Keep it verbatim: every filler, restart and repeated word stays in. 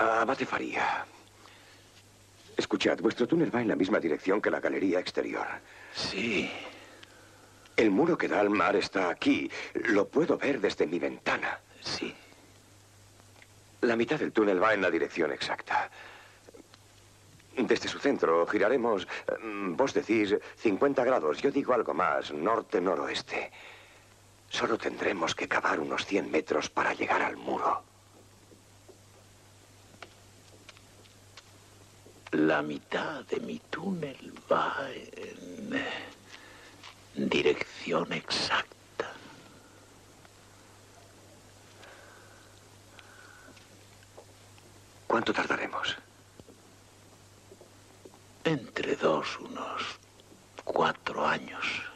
Abate Faría. Escuchad, vuestro túnel va en la misma dirección que la galería exterior. Sí. El muro que da al mar está aquí. Lo puedo ver desde mi ventana. Sí. La mitad del túnel va en la dirección exacta. Desde su centro giraremos, vos decís, cincuenta grados. Yo digo algo más, norte-noroeste. Solo tendremos que cavar unos cien metros para llegar al muro. La mitad de mi túnel va en dirección exacta. ¿Cuánto tardaremos? Entre dos, unos cuatro años.